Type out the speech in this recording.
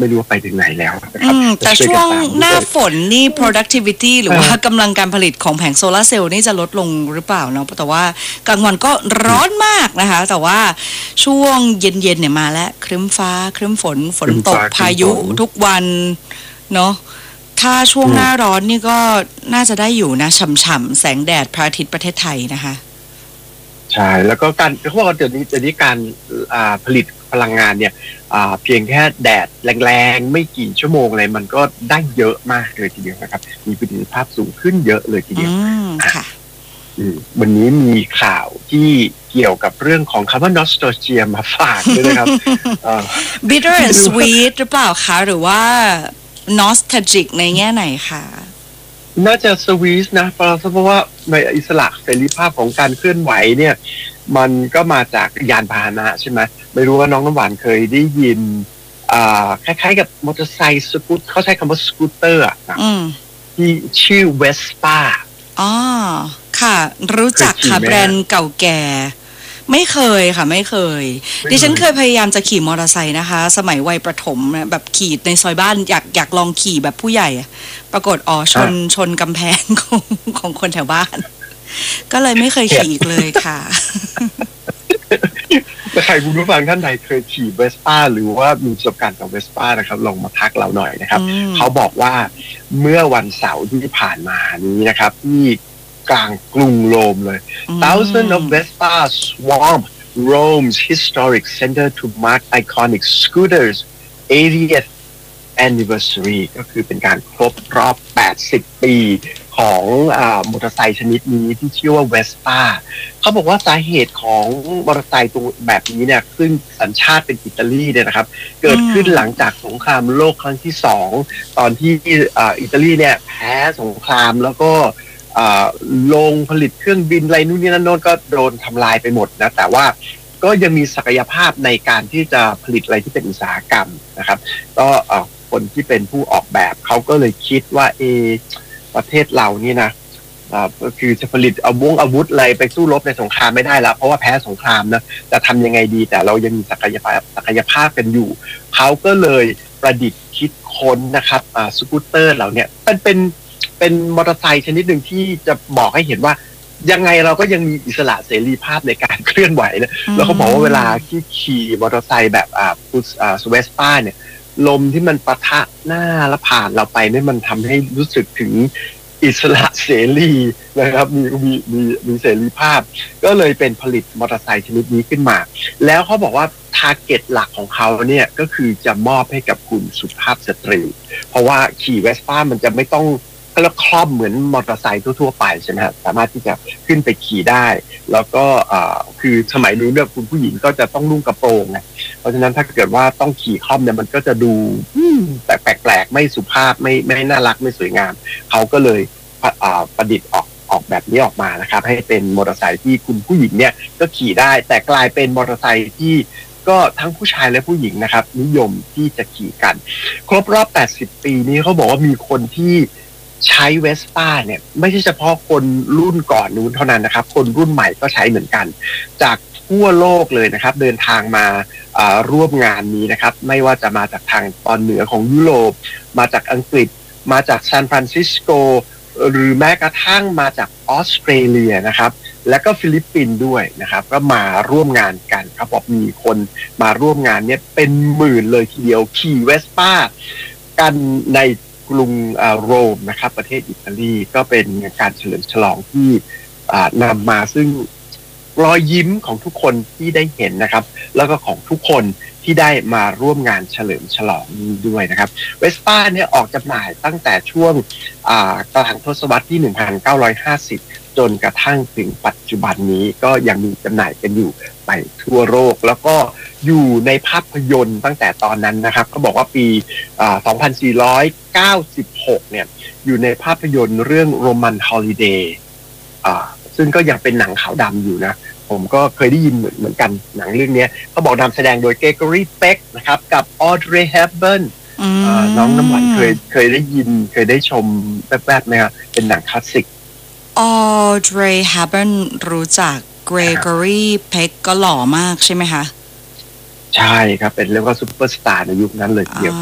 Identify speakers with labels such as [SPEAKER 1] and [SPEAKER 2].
[SPEAKER 1] ไม่รู้ว่าไปถึงไหนแล้วนะครับ
[SPEAKER 2] แต่ช่วงหน้าฝนนี่ productivity หรือว่ากำลังการผลิตของแผงโซลาร์เซลล์นี่จะลดลงหรือเปล่าเนาะแต่ว่ากลางวันก็ร้อนมากนะคะแต่ว่าช่วงเย็นๆเนี่ยมาแล้วครึ้มฟ้าครึ้มฝนตกพายุทุกวันเนาะถ้าช่วงหน้าร้อนนี่ก็น่าจะได้อยู่นะฉ่ำๆแสงแดดพระอาทิตย์ประเทศไทยนะคะ
[SPEAKER 1] ใช่แล้วก็การเขาบอกว่าเดี๋ยวนี้การผลิตพลังงานเนี่ยเพียงแค่แดดแรงๆไม่กี่ชั่วโมงอะไรมันก็ได้เยอะมากเลยทีเดียวนะครับมีประสิทธิภาพสูงขึ้นเยอะเลยทีเดียว
[SPEAKER 2] ค่ะ
[SPEAKER 1] วันนี้มีข่าวที่เกี่ยวกับเรื่องของคำว่า nostalgia มาฝากด้วยนะครับ
[SPEAKER 2] bitter and sweet หรือเปล่าคะหรือว่า nostalgic ในแง่ไหนคะ
[SPEAKER 1] น่าจะสวีทนะเพราะว่าในอิสระเสรีภาพของการเคลื่อนไหวเนี่ยมันก็มาจากยานพาหนะใช่ไหมไม่รู้ว่าน้องน้ำหวานเคยได้ยินคล้ายๆกับมอเตอร์ไซค์สกูตเขาใช้คำว่าสกูตเตอร์นะที่ชื่อเวสป้า
[SPEAKER 2] อ๋อค่ะรู้จักค่ะแบรนด์เก่าแก่ไม่เคยค่ะไม่เคยดิฉันเคยพยายามจะขี่มอเตอร์ไซค์นะคะสมัยวัยประถมแบบขี่ในซอยบ้านอยากลองขี่แบบผู้ใหญ่ปรากฏชนกำแพงของคนแถวบ้านก็เลยไม่เคยขี่อีกเลยค่ะ
[SPEAKER 1] ถ้าใครคุณผู้ฟังท่านใดเคยขี่เวสป้าหรือว่ามีประสบการณ์กับเวสป้านะครับลองมาทักเราหน่อยนะครับเขาบอกว่าเมื่อวันเสาร์ที่ผ่านมานี้นะครับที่กลางกรุงโรมเลย Thousands of Vespas swarmed Rome's historic center to mark iconic scooters 80th anniversary ก็คือเป็นการครบรอบ80 ปีของมอเตอร์ไซค์ชนิดนี้ที่ชื่อว่าเวสป้าเขาบอกว่าสาเหตุของมอเตอร์ไซค์ตัวแบบนี้เนี่ยซึ่งสัญชาติเป็นอิตาลีเนี่ยนะครับเกิดขึ้นหลังจากสงครามโลกครั้งที่2ตอนที่อิตาลีเนี่ยแพ้สงครามแล้วก็โรงผลิตเครื่องบินอะไรนู่นนี่นั่นโน้นก็โดนทำลายไปหมดนะแต่ว่าก็ยังมีศักยภาพในการที่จะผลิตอะไรที่เป็นอุตสาหกรรมนะครับก็คนที่เป็นผู้ออกแบบเขาก็เลยคิดว่าประเทศเรานี่นะก็คือจะผลิตอาวุธอะไรไปสู้รบในสงครามไม่ได้แล้วเพราะว่าแพ้สงครามนะจะทำยังไงดีแต่เรายังมีศักยภาพกันอยู่เขาก็เลยประดิษฐ์คิดค้นนะครับสกูตเตอร์เหล่านี้เป็นมอเตอร์ไซค์ชนิดหนึ่งที่จะบอกให้เห็นว่ายังไงเราก็ยังมีอิสระเสรีภาพในการเคลื่อนไหวนะแล้วเขาบอกว่าเวลาที่ขี่มอเตอร์ไซค์แบบสเวสป้าเนี่ยลมที่มันปะทะหน้าแล้วผ่านเราไปเนี่ยมันทำให้รู้สึกถึงอิสระเสรีนะครับมีเสรีภาพก็เลยเป็นผลิตมอเตอร์ไซค์ชนิดนี้ขึ้นมาแล้วเขาบอกว่าทาร์เก็ตหลักของเขาเนี่ยก็คือจะมอบให้กับคุณสุภาพสตรีเพราะว่าขี่เวสป้ามันจะไม่ต้องแล้วคล่อมเหมือนมอเตอร์ไซค์ทั่วๆไปใช่ไหมครับสามารถที่จะขึ้นไปขี่ได้แล้วก็คือสมัยนู้นเนี่ยคุณผู้หญิงก็จะต้องนุ่งกระโปรงไงเพราะฉะนั้นถ้าเกิดว่าต้องขี่คล่อมเนี่ยมันก็จะดูแปลกๆไม่สุภาพไม่น่ารักไม่สวยงามเขาก็เลยประดิษฐ์ออกแบบนี้ออกมานะครับให้เป็นมอเตอร์ไซค์ที่คุณผู้หญิงเนี่ยก็ขี่ได้แต่กลายเป็นมอเตอร์ไซค์ที่ก็ทั้งผู้ชายและผู้หญิงนะครับนิยมที่จะขี่กันครบรอบ80 ปีนี้เขาบอกว่ามีคนที่ใช้เวสป้าเนี่ยไม่ใช่เฉพาะคนรุ่นก่อนนู้นเท่านั้นนะครับคนรุ่นใหม่ก็ใช้เหมือนกันจากทั่วโลกเลยนะครับเดินทางมาร่วมงานนี้นะครับไม่ว่าจะมาจากทางตอนเหนือของยุโรปมาจากอังกฤษมาจากซานฟรานซิสโกหรือแม้กระทั่งมาจากออสเตรเลียนะครับและก็ฟิลิปปินส์ด้วยนะครับก็มาร่วมงานกันครับบอกมีคนมาร่วมงานเนี่ยเป็นหมื่นเลยทีเดียวขี่เวสป้ากันในกรุงโรมนะครับประเทศอิตาลีก็เป็นการเฉลิมฉลองที่นำมาซึ่งรอยยิ้มของทุกคนที่ได้เห็นนะครับแล้วก็ของทุกคนที่ได้มาร่วมงานเฉลิมฉลองนี้ด้วยนะครับเวสป้าเนี่ยออกจำหน่ายตั้งแต่ช่วงกลางทศวรรษที่1950จนกระทั่งถึงปัจจุบันนี้ก็ยังมีจำหน่ายกันอยู่ไปทั่วโลกแล้วก็อยู่ในภาพยนตร์ตั้งแต่ตอนนั้นนะครับเขาบอกว่าปี2496เนี่ยอยู่ในภาพยนตร์เรื่องโรมันฮอลิเดย์ซึ่งก็ยังเป็นหนังขาวดำอยู่นะผมก็เคยได้ยินเหมือนกันหนังเรื่องนี้เขาบอกนำแสดงโดยเกรกอรี่เป็กนะครับกับออเดรย์แฮปเบิร์นน้องน้ำหวานเคยได้ยินเคยได้ชมแป๊บๆไหมครับเป็นหนังคลาสสิก
[SPEAKER 2] ออเดรย์แฮปเบิร์นรู้จักเกรกอรี่เป็กก็หล่อมากใช่ไหมคะ
[SPEAKER 1] ใช่ครับเป็นเรียกว่าซุปเปอร์สตาร์ในยุคนั้นเลยทีเดียว